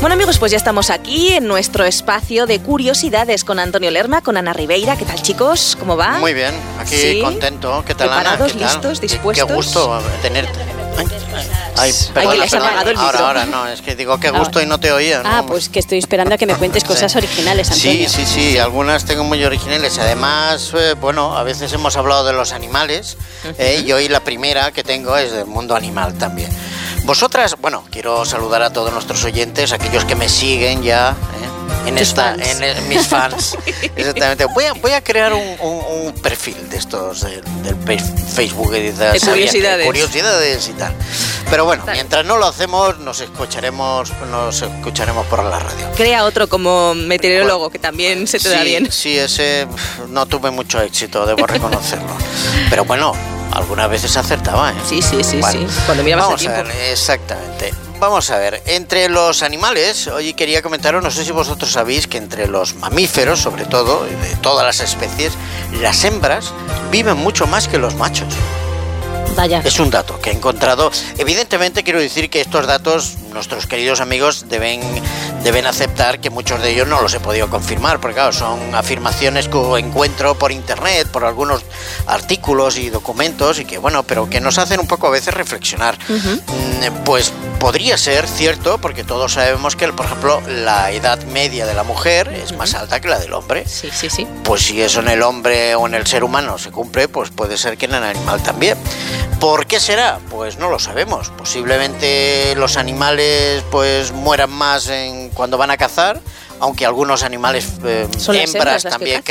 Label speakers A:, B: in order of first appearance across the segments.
A: Bueno, amigos, pues ya estamos aquí en nuestro espacio de curiosidades con Antonio Lerma, con Ana Ribeira. ¿Qué tal, chicos? ¿Cómo va?
B: Muy bien, aquí ¿sí? Contento. ¿Qué tal,
A: ¿preparados,
B: Ana? ¿Qué tal?
A: listos, dispuestos?
B: Qué gusto tenerte.
A: Ay, que les ha apagado el micro.
B: Ahora, no, es que digo qué gusto y no te oía.
C: ¿no? Pues que estoy esperando a que me cuentes cosas originales, Antonio.
B: Sí, algunas tengo muy originales. Además, bueno, a veces hemos hablado de los animales y hoy la primera que tengo es del mundo animal también. Vosotras, bueno, quiero saludar a todos nuestros oyentes, aquellos que me siguen ya en mis fans. Exactamente. Voy a crear un perfil de estos del Facebook de curiosidades y tal. Pero bueno, mientras no lo hacemos, nos escucharemos por la radio.
A: Crea otro como meteorólogo, que también se te da bien.
B: Sí, ese no tuve mucho éxito, debo reconocerlo. Pero bueno, algunas veces acertaba, ¿eh?
A: Sí. Bueno, cuando mirabas el tiempo.
B: Vamos a ver, exactamente. Vamos a ver, entre los animales, hoy quería comentaros, no sé si vosotros sabéis que entre los mamíferos, sobre todo, de todas las especies, las hembras viven mucho más que los machos.
C: Vaya.
B: Es un dato que he encontrado. Evidentemente quiero decir que estos datos nuestros queridos amigos deben aceptar que muchos de ellos no los he podido confirmar, porque claro, son afirmaciones que encuentro por internet, por algunos artículos y documentos, y que bueno, pero que nos hacen un poco a veces reflexionar. Pues podría ser cierto, porque todos sabemos que, por ejemplo, la edad media de la mujer es más alta que la del hombre.
A: Sí.
B: Pues si eso en el hombre o en el ser humano se cumple, pues puede ser que en el animal también. ¿Por qué será? Pues no lo sabemos. Posiblemente los animales pues mueran más cuando van a cazar, aunque algunos animales hembras también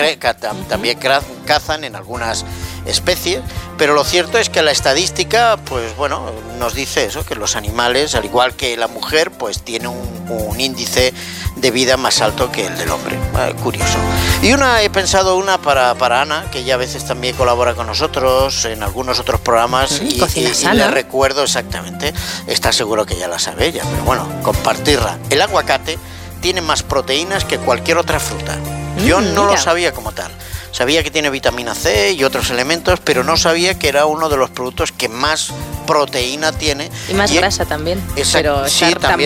B: cazan en algunas especies, pero lo cierto es que la estadística pues bueno, nos dice eso, que los animales, al igual que la mujer, pues tiene un índice de vida más alto que el del hombre. Curioso. Y he pensado una para Ana, que ella a veces también colabora con nosotros en algunos otros programas y le recuerdo exactamente, está seguro que ya la sabe ella, pero bueno, compartirla. El aguacate tiene más proteínas que cualquier otra fruta. Yo no lo sabía como tal. Sabía que tiene vitamina C y otros elementos, pero no sabía que era uno de los productos que más proteína tiene.
A: Y más grasa también.
B: Pero sí, también.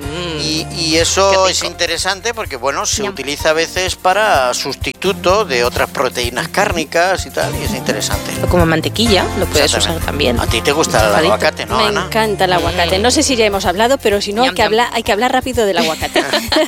B: Y eso es interesante porque, bueno, se utiliza a veces para sustituto de otras proteínas cárnicas y tal, y es interesante.
A: O como mantequilla, lo puedes usar también.
B: A ti te gusta el aguacate, ¿no, Ana?
C: Me encanta el aguacate. No sé si ya hemos hablado, pero si no, hay que hablar rápido del aguacate.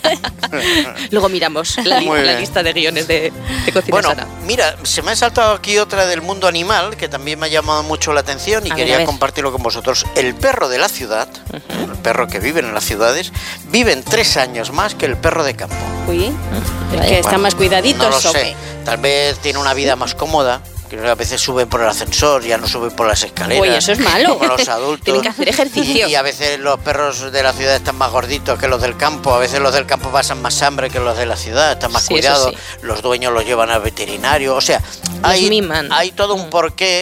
A: Luego miramos la lista de guiones de cocina sana.
B: Mira, se me ha saltado aquí otra del mundo animal que también me ha llamado mucho la atención y quería compartirlo con vosotros. El perro de la ciudad, el perro que vive en las ciudades, viven 3 años más que el perro de campo.
C: Uy, es que están más cuidaditos.
B: No lo sé, tal vez tiene una vida más cómoda. Que a veces suben por el ascensor, ya no suben por las escaleras.
C: Oye, eso es malo.
B: Como los adultos.
A: Tienen que hacer ejercicio.
B: Y a veces los perros de la ciudad están más gorditos que los del campo. A veces los del campo pasan más hambre que los de la ciudad. Están más cuidados. Los dueños los llevan al veterinario. O sea, hay todo un porqué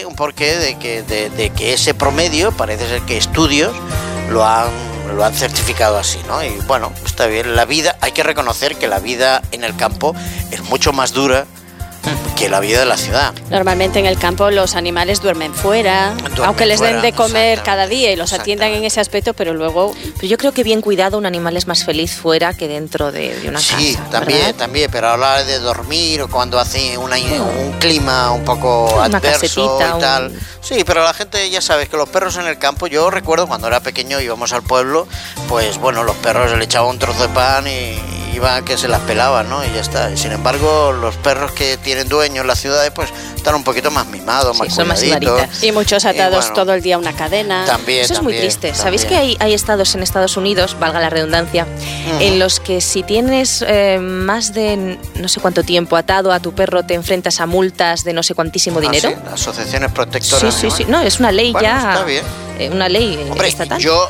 B: de que ese promedio, parece ser que estudios lo han certificado así, ¿no? Y bueno, está bien. La vida, hay que reconocer que la vida en el campo es mucho más dura que la vida de la ciudad.
C: Normalmente en el campo los animales duermen fuera, aunque les den de comer cada día y los atiendan en ese aspecto, pero luego...
A: Pero yo creo que bien cuidado un animal es más feliz fuera que dentro de una casa.
B: Sí, también, pero hablar de dormir o cuando hace un clima un poco adverso y tal. Sí, pero la gente ya sabe que los perros en el campo, yo recuerdo cuando era pequeño íbamos al pueblo, pues bueno, los perros le echaban un trozo de pan y iban que se las pelaban, ¿no? Y ya está. Y sin embargo, los perros que tienen dueños en las ciudades, pues están un poquito más mimados, más cuidaditos.
C: Y muchos atados todo el día a una cadena.
A: Eso es muy triste. ¿Sabéis que hay estados en Estados Unidos, valga la redundancia, en los que si tienes más de no sé cuánto tiempo atado a tu perro, te enfrentas a multas de no sé cuantísimo dinero?
B: Sí, asociaciones protectoras.
A: Sí. No, es una ley ya.
B: Está bien.
A: Una ley estatal.
B: Yo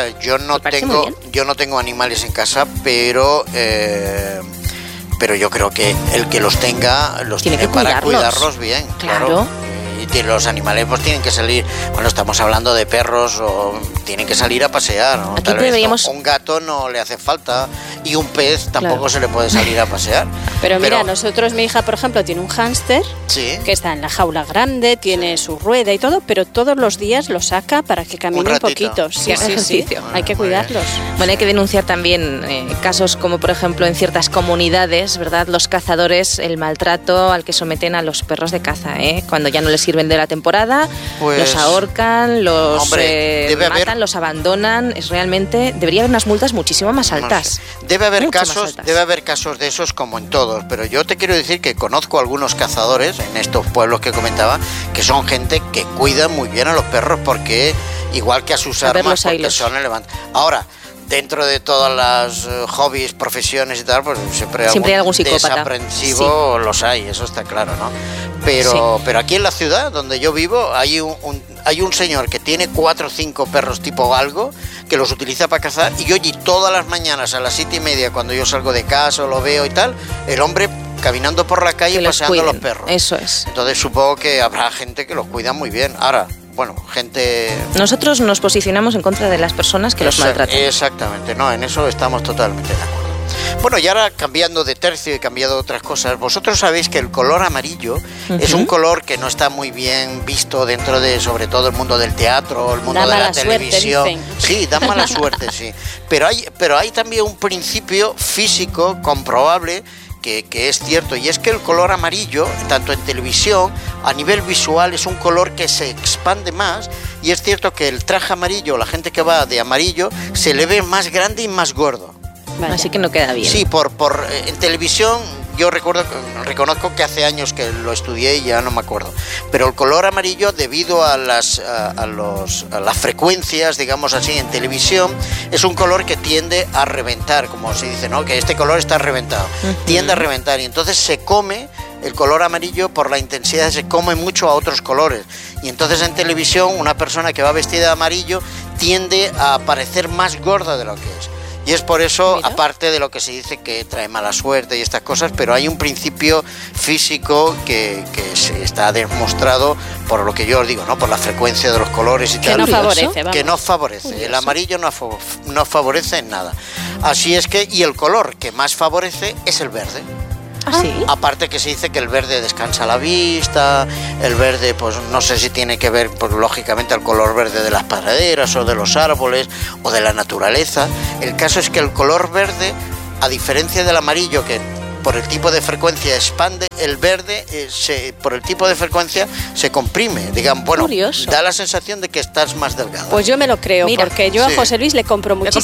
B: no tengo animales en casa, pero yo creo que el que los tenga los tiene para cuidarlos bien, claro. Y los animales pues tienen que salir, bueno, estamos hablando de perros, o tienen que salir a pasear, ¿no?
A: Aquí
B: Tal vez
A: deberíamos...
B: un gato no le hace falta, y un pez tampoco se le puede salir a pasear.
C: Pero mira, nosotros, mi hija, por ejemplo, tiene un hámster que está en la jaula grande, tiene su rueda y todo, pero todos los días lo saca para que camine un poquito. Sí. Hay que cuidarlos.
A: Bueno, hay que denunciar también casos como, por ejemplo, en ciertas comunidades, ¿verdad? Los cazadores, el maltrato al que someten a los perros de caza, Cuando ya no les sirven de la temporada,
B: pues,
A: los ahorcan, los matan, los abandonan. Es realmente, debería haber unas multas muchísimo más altas.
B: No sé. Debe haber casos de esos como en todos, pero yo te quiero decir que conozco algunos cazadores en estos pueblos que comentaba, que son gente que cuida muy bien a los perros, porque igual que a sus armas, porque son relevantes. Ahora, dentro de todas las hobbies, profesiones y tal, pues siempre
A: hay algún psicópata
B: desaprensivo, los hay, eso está claro, ¿no? Pero aquí en la ciudad donde yo vivo hay un señor que tiene 4 o 5 perros tipo galgo, que los utiliza para cazar, y yo allí todas las mañanas a las 7:30, cuando yo salgo de casa o lo veo y tal, el hombre caminando por la calle paseando a los perros.
A: Eso es.
B: Entonces supongo que habrá gente que los cuida muy bien. Ahora, bueno, gente...
A: Nosotros nos posicionamos en contra de las personas que los maltratan.
B: Exactamente, no, en eso estamos totalmente de acuerdo. Bueno, y ahora cambiando de tercio y cambiando de otras cosas, vosotros sabéis que el color amarillo es un color que no está muy bien visto dentro de, sobre todo, el mundo del teatro, el mundo de la televisión. Sí, da mala suerte, sí. Pero hay también un principio físico comprobable que es cierto, y es que el color amarillo, tanto en televisión, a nivel visual, es un color que se expande más, y es cierto que el traje amarillo, la gente que va de amarillo, se le ve más grande y más gordo.
A: Vaya. Así que no queda bien.
B: Sí, en televisión yo reconozco que hace años que lo estudié y ya no me acuerdo, pero el color amarillo, debido a las frecuencias, digamos así, en televisión, es un color que tiende a reventar, como se dice, ¿no? Que este color está reventado, tiende a reventar, y entonces se come. El color amarillo, por la intensidad, se come mucho a otros colores, y entonces en televisión una persona que va vestida de amarillo tiende a parecer más gorda de lo que es. Y es por eso, aparte de lo que se dice que trae mala suerte y estas cosas, pero hay un principio físico que se está demostrado por lo que yo os digo, ¿no? Por la frecuencia de los colores y tal. Que no favorece. El amarillo no favorece en nada. Así es que, y el color que más favorece es el verde.
A: ¿Ah, sí?
B: Aparte que se dice que el verde descansa la vista, el verde, pues no sé si tiene que ver, pues lógicamente, el color verde de las praderas o de los árboles o de la naturaleza. El caso es que el color verde, a diferencia del amarillo, que por el tipo de frecuencia expande, el verde por el tipo de frecuencia se comprime, digamos, bueno,
A: curioso.
B: Da la sensación de que estás más delgado.
C: Pues yo me lo creo, porque yo a José Luis le compro muchísimo